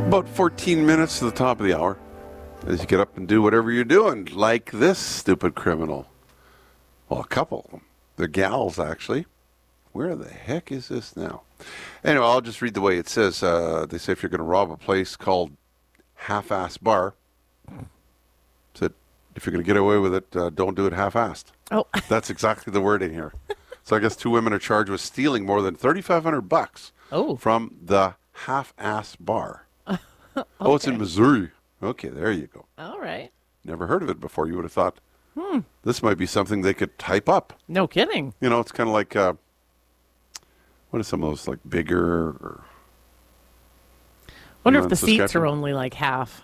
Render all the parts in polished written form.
About 14 minutes to the top of the hour as you get up and do whatever you're doing, like this stupid criminal. Well, a couple of them. They're gals, actually. Where the heck is this now? Anyway, I'll just read the way it says. They say if you're going to rob a place called Half-Ass Bar, said if you're going to get away with it, don't do it half-assed. Oh. That's exactly the wording here. So I guess two women are charged with stealing more than $3,500 from the Half-Ass Bar. Okay. Oh, it's in Missouri. Okay, there you go. All right. Never heard of it before. You would have thought this might be something they could type up. No kidding. You know, it's kind of like, what are some of those, like bigger? Or, Wonder if the seats are only like half.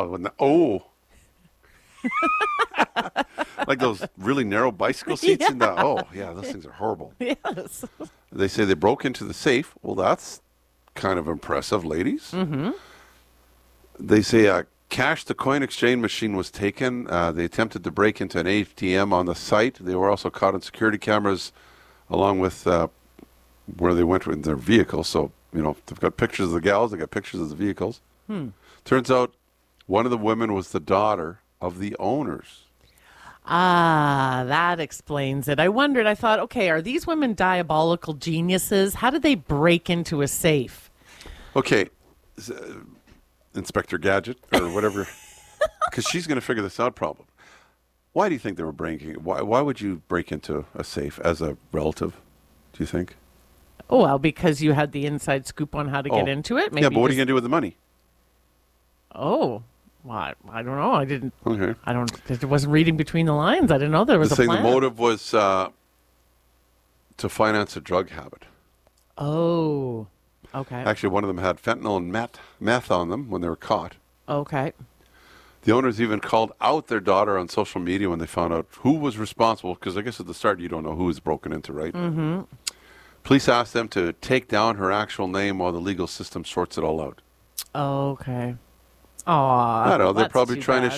Like those really narrow bicycle seats in the, those things are horrible. Yes. They say they broke into the safe. Well, that's kind of impressive, ladies. Mm-hmm. They say a cash to coin exchange machine was taken. They attempted to break into an ATM on the site. They were also caught on security cameras along with where they went in their vehicle. So, you know, they've got pictures of the gals. They've got pictures of the vehicles. Turns out one of the women was the daughter of the owners. Ah, that explains it. I thought, okay, are these women diabolical geniuses? How did they break into a safe? Okay, Inspector Gadget or whatever, because she's going to figure this out probably. Why do you think they were breaking? Why would you break into a safe as a relative, do you think? Oh, well, because you had the inside scoop on how to get into it? Maybe yeah, but what are you going to do with the money? Oh, well, I don't know. Okay. I wasn't reading between the lines. I didn't know there was a plan. The motive was to finance a drug habit. Oh, okay. Actually, one of them had fentanyl and meth on them when they were caught. Okay. The owners even called out their daughter on social media when they found out who was responsible, because I guess at the start you don't know who was broken into, right? Mm-hmm. Police asked them to take down her actual name while the legal system sorts it all out. Okay. Aw, I don't know. They're that's probably too trying bad. to